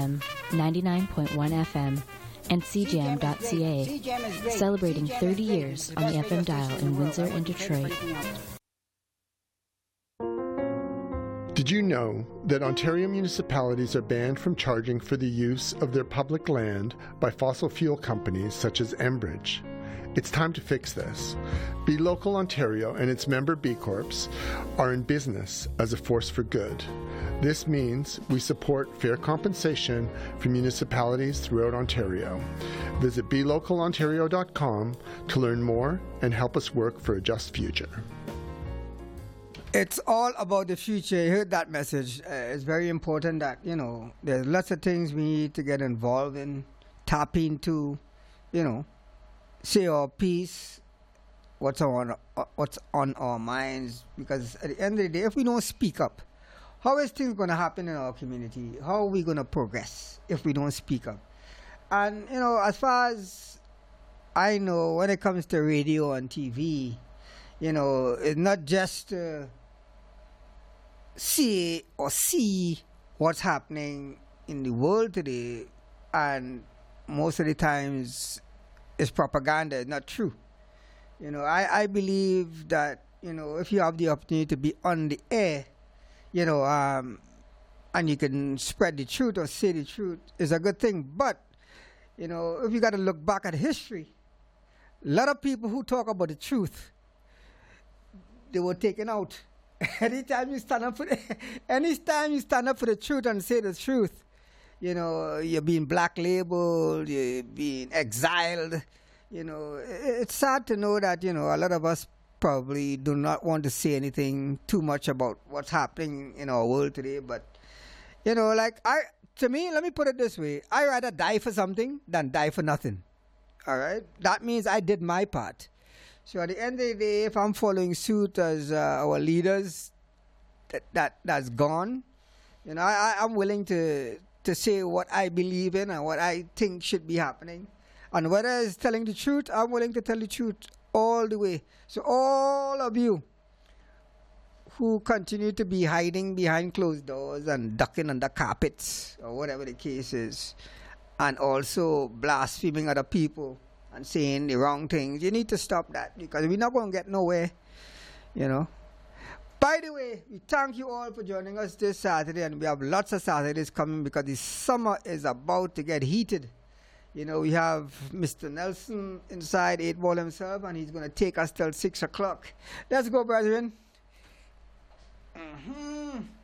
AM, 99.1 FM, and CJAM.ca, celebrating 30 years on the FM dial in Windsor and Detroit. Did you know that Ontario municipalities are banned from charging for the use of their public land by fossil fuel companies such as Enbridge? It's time to fix this. Be Local Ontario and its member B Corps are in business as a force for good. This means we support fair compensation for municipalities throughout Ontario. Visit belocalontario.com to learn more and help us work for a just future. It's all about the future. You heard that message. It's very important that, there's lots of things we need to get involved in, tap into, say our piece, what's on our minds. Because at the end of the day, if we don't speak up, how is things going to happen in our community? How are we going to progress if we don't speak up? And, as far as I know, when it comes to radio and TV, it's not just see what's happening in the world today, and most of the times it's propaganda. It's not true. I believe that if you have the opportunity to be on the air, and you can spread the truth or say the truth, is a good thing. But if you got to look back at history, a lot of people who talk about the truth, they were taken out. Anytime you stand up for the truth and say the truth, you're being black labeled, you're being exiled. It's sad to know that, a lot of us probably do not want to say anything too much about what's happening in our world today. But, to me, let me put it this way. I'd rather die for something than die for nothing. All right? That means I did my part. So at the end of the day, if I'm following suit as our leaders that's gone, I'm willing to say what I believe in and what I think should be happening. And whether it's telling the truth, I'm willing to tell the truth all the way. So all of you who continue to be hiding behind closed doors and ducking under carpets or whatever the case is, and also blaspheming other people and saying the wrong things, you need to stop that, because we're not going to get nowhere, By the way, we thank you all for joining us this Saturday, and we have lots of Saturdays coming because the summer is about to get heated. We have Mr. Nelson inside 8 Ball himself, and he's going to take us till 6 o'clock. Let's go, brethren.